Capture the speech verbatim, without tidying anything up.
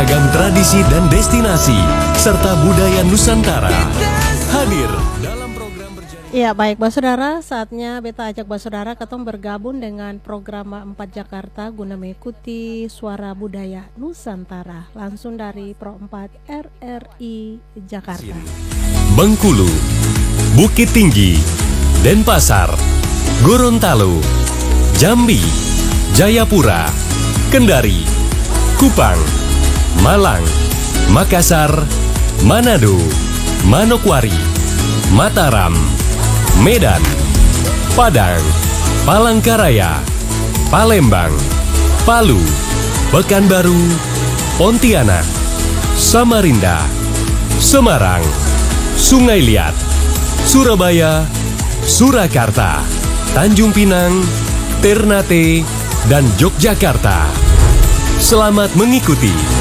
beragam tradisi dan destinasi, serta budaya Nusantara. Hadir dalam program berjalan. Ya baik Mbak Saudara, saatnya beta ajak Mbak Saudara ketong bergabung dengan program empat Jakarta guna mengikuti suara budaya Nusantara langsung dari Pro empat R R I Jakarta. Bengkulu, Bukit Tinggi, Denpasar, Gorontalo, Jambi, Jayapura, Kendari, Kupang, Malang, Makassar, Manado, Manokwari, Mataram, Medan, Padang, Palangkaraya, Palembang, Palu, Pekanbaru, Pontianak, Samarinda, Semarang, Sungai Liat, Surabaya, Surakarta, Tanjung Pinang, Ternate, dan Yogyakarta. Selamat mengikuti.